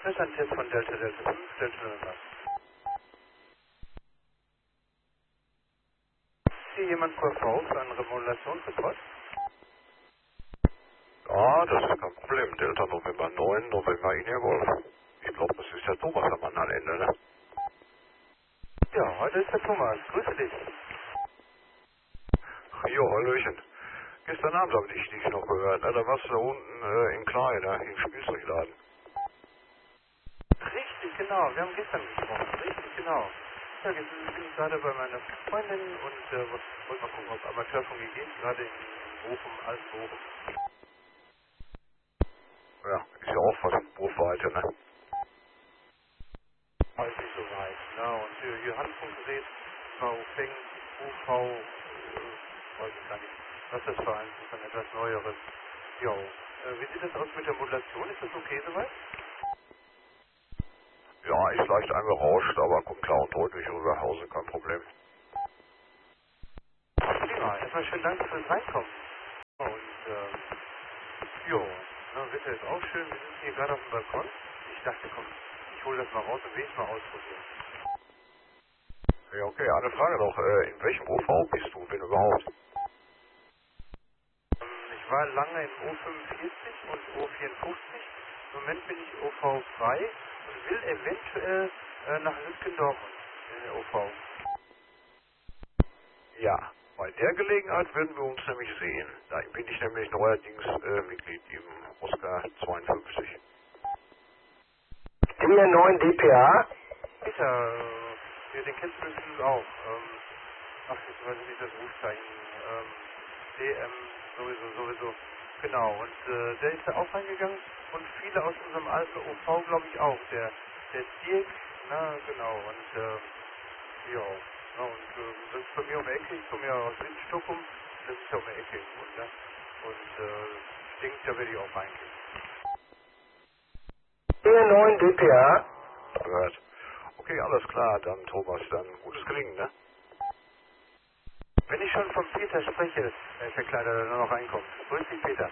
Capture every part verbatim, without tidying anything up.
Das ist ein Test von Delta Delta fünf, Delta November. Ist hier jemand Q V für einen Remodulationsreport? Ja, das ist kein Problem. Delta November neun, November India Golf. Ich glaube, das ist der Thomas am anderen Ende, ne? Ja, heute ist der Thomas. Grüße dich. Jo, Hallöchen. Gestern Abend habe ich dich noch gehört, ne? Da warst du da unten äh, in Klein, ne? Im Spielzeugladen. Richtig, genau. Wir haben gestern gesprochen. Richtig, genau. Ja, jetzt bin ich gerade bei meiner Freundin und äh, wollte mal gucken, ob Amateurfunk geht, gerade in Bochum, Alt-Bochum. Ja, ist ja auch fast Wurfweite, ne? Heute nicht so weit. Ja, und hier, hier Handfunkgerät, V Feng, U V, äh, weiß ich gar nicht, was das für eins ist, ein etwas neueres. Jo. Äh, wie sieht das aus mit der Modulation? Ist das okay soweit? Ja, ist leicht eingerauscht, aber kommt klar und deutlich rüber Hause, kein Problem. Prima. Erstmal schönen Dank fürs Reinkommen. Und, ähm, jo, na, Wetter ist auch schön. Wir sitzen hier gerade auf dem Balkon. Ich dachte, komm, ich hole das mal raus und will es mal ausprobieren. Ja, okay, eine Frage noch. Äh, in welchem U V bist du, wenn überhaupt? Ähm, ich war lange im O fünfundvierzig und O vierundfünfzig. Im Moment bin ich O V frei und will eventuell äh, nach Lütgendorf in den O V. Ja, bei der Gelegenheit werden wir uns nämlich sehen. Da bin ich nämlich neuerdings äh, Mitglied im Oscar zweiundfünfzig. D neun D P A? Peter, äh, ja, den kennst du bestimmt auch. Ähm, ach, jetzt weiß ich nicht das Rufzeichen. Ähm, D M sowieso, sowieso. Genau, und äh, der ist da auch reingegangen und viele aus unserem alten O V, glaube ich, auch. Der, der Dirk, na genau, und äh, ja, ja, und äh, das ist bei mir um die Ecke, ich komme ja aus Windstockholm, das ist ja um die Ecke im Grund, ne? Und äh, ich denke, da werde ich auch reingehen. D neun D P A? Gehört. Okay, alles klar, dann Thomas, dann gutes Gelingen, ne? Wenn ich schon von Peter spreche, äh, verkleidet er nur noch reinkommt. Grüß dich, Peter.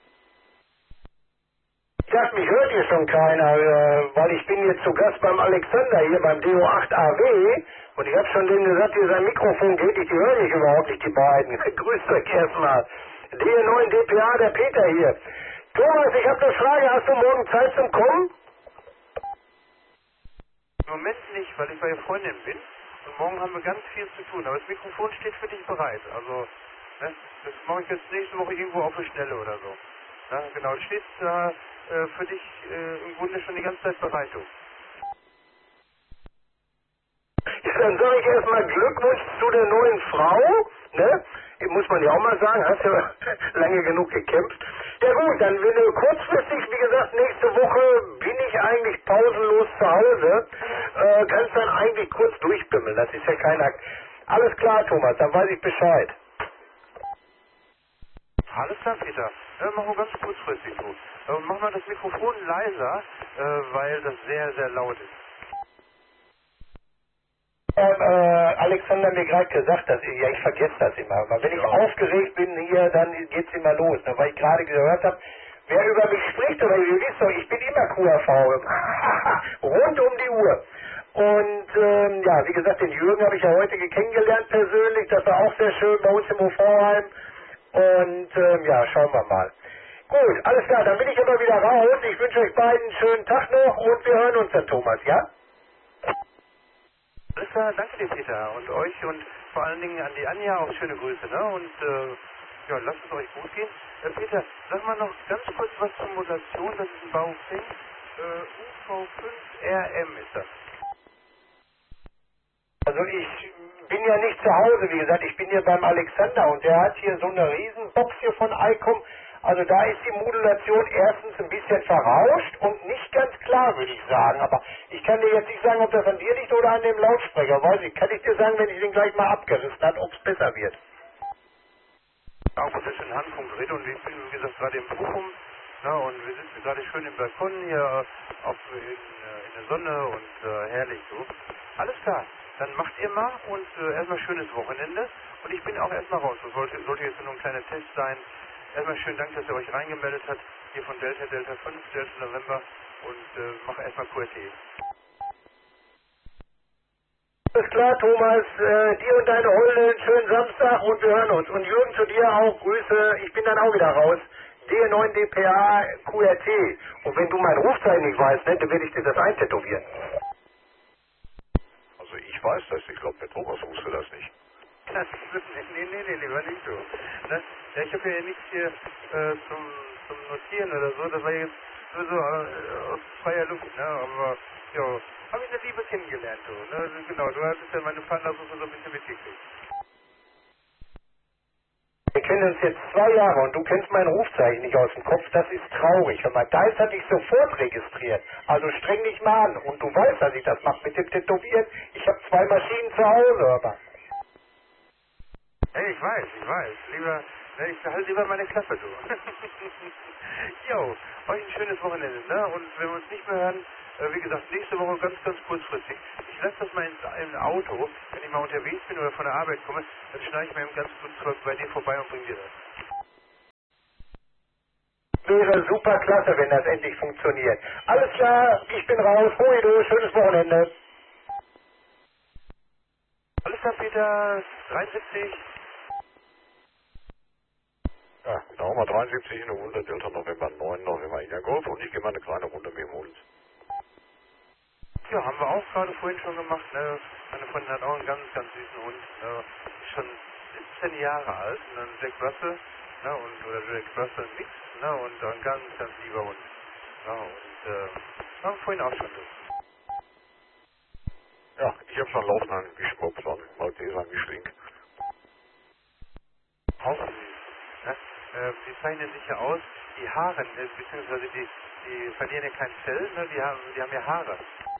Ich dachte, mich hört hier schon keiner, äh, weil ich bin jetzt zu Gast beim Alexander hier beim D O acht A W und ich habe schon denen gesagt, hier sein Mikrofon geht nicht, die hören mich überhaupt nicht, die beiden. Grüßt euch erstmal. D neun D P A, der Peter hier. Thomas, ich habe eine Frage, hast du morgen Zeit zum Kommen? Im Moment nicht, weil ich bei der Freundin bin und morgen haben wir ganz viel zu tun, aber das Mikrofon steht für dich bereit. Also, ne, das mache ich jetzt nächste Woche irgendwo auf der Stelle oder so. Ja, genau, es steht da äh, für dich äh, im Grunde schon die ganze Zeit bereit. Du. Ja, dann sage ich erstmal Glückwunsch zu der neuen Frau, ne? Muss man ja auch mal sagen, hast ja lange genug gekämpft. Ja gut, dann wenn du kurzfristig, wie gesagt, nächste Woche bin ich eigentlich pausenlos zu Hause, äh, kannst dann eigentlich kurz durchbimmeln, das ist ja kein Akt. Alles klar, Thomas, dann weiß ich Bescheid. Alles klar, Peter. Äh, machen wir ganz kurzfristig so. Äh, machen wir das Mikrofon leiser, äh, weil das sehr, sehr laut ist. Ähm, äh, Alexander mir gerade gesagt, dass ich, ja, ich vergesse das immer, weil wenn ich Ja. aufgeregt bin hier, dann geht's immer los, ne, weil ich gerade gehört habe, wer über mich spricht, oder ihr wisst doch, ich bin immer Q R V, rund um die Uhr. Und ähm, ja, wie gesagt, den Jürgen habe ich ja heute kennengelernt persönlich, das war auch sehr schön bei uns im O V-Heim. Und ähm, ja, schauen wir mal. Gut, alles klar, dann bin ich aber wieder raus. Ich wünsche euch beiden einen schönen Tag noch und wir hören uns dann, Thomas, ja? Alles klar, danke dir, Peter. Und euch und vor allen Dingen an die Anja auch schöne Grüße, ne? Und äh, ja, lasst es euch gut gehen. Äh, Peter, sag mal noch ganz kurz was zur Modulation. Das ist ein Baufeng. Äh, U V fünf R M ist das. Also ich bin ja nicht zu Hause, wie gesagt, ich bin hier beim Alexander und der hat hier so eine Riesenbox hier von ICOM. Also da ist die Modulation erstens ein bisschen verrauscht und nicht ganz klar, würde ich sagen. Aber ich kann dir jetzt nicht sagen, ob das an dir liegt oder an dem Lautsprecher. Weiß ich, kann ich dir sagen, wenn ich den gleich mal abgerissen habe, ob es besser wird. Ja, gut, das ist ein Handfunkgerät und ich bin, wie gesagt, gerade in Bochum. Na, und wir sitzen gerade schön im Balkon hier auf, in, äh, in der Sonne und äh, herrlich so. Alles klar, dann macht ihr mal und äh, erstmal schönes Wochenende. Und ich bin auch erstmal raus. Das sollte, sollte jetzt nur ein kleiner Test sein. Erstmal schönen Dank, dass ihr euch reingemeldet habt. hier von Delta Delta fünf, Delta November und äh, mach erstmal Q R T. Alles klar, Thomas, äh, dir und deine Holde einen schönen Samstag und wir hören uns. Und Jürgen, zu dir auch Grüße, ich bin dann auch wieder raus. D neun D P A Q R T. Und wenn du mein Rufzeichen nicht weißt, ne, dann werde ich dir das eintätowieren. Also ich weiß das, ich glaube, der Thomas wusste das nicht. Das, nee, nee, nee, lieber nicht so. Ne? Ja, ich habe ja nichts hier äh, zum, zum Notieren oder so, das war jetzt nur so äh, aus freier Luft, ne? Aber ja, habe ich eine Liebe kennengelernt, du. Ne? Genau, du hattest ja meine Pfandasuche so ein bisschen mitgekriegt. Wir kennen uns jetzt zwei Jahre und du kennst mein Rufzeichen nicht aus dem Kopf, das ist traurig. Hör mal, Deis hat dich sofort registriert. Also streng dich mal an. Und du weißt, dass ich das mache mit dem Tätowieren. Ich habe zwei Maschinen zu Hause, hör mal. Hey, ich weiß, ich weiß. Lieber, ne, ich halte lieber meine Klappe, du. Jo, euch ein schönes Wochenende, ne? Und wenn wir uns nicht mehr hören, äh, wie gesagt, nächste Woche ganz, ganz kurzfristig. Ich lasse das mal ins, im Auto, wenn ich mal unterwegs bin oder von der Arbeit komme, dann schneide ich mir eben ganz kurz bei dir vorbei und bring dir das. Wäre super klasse, wenn das endlich funktioniert. Alles klar, ich bin raus. Hoi du, schönes Wochenende. Alles klar, Peter, dreiundsiebzig. Ja, da haben wir dreiundsiebzig in der Runde, Delta November neun, November India Golf und ich gehe mal eine kleine Runde mit dem Hund. Ja, haben wir auch gerade vorhin schon gemacht, ne? Meine Freundin hat auch einen ganz, ganz süßen Hund, ne? Ist schon siebzehn Jahre alt, ne? Ein Jack Russell, ne? Und, oder Jack Russell Mix, ne? Und ein ganz, ganz lieber Hund. Ja, und, äh, haben wir vorhin auch schon durch. Ja, ich habe schon laufen einen Mischmob, so einen Malteser Mischling. Auch süß, ne? Äh, die zeichnen sich ja aus, die Haare, äh, beziehungsweise die, die verlieren ja kein Fell, ne? Die haben, die haben ja Haare.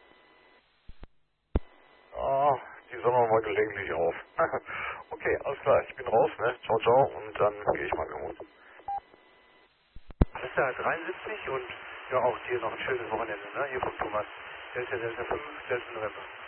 Ah, die sammeln wir mal gelegentlich auf. Okay, alles klar, ich bin raus, ne? Ciao, ciao und dann gehe ich mal mit dem Hund. Alles klar, dreiundsiebzig und ja, auch dir noch ein schönes Wochenende, ne? Hier von Thomas, Delta Delta fünf, Delta November.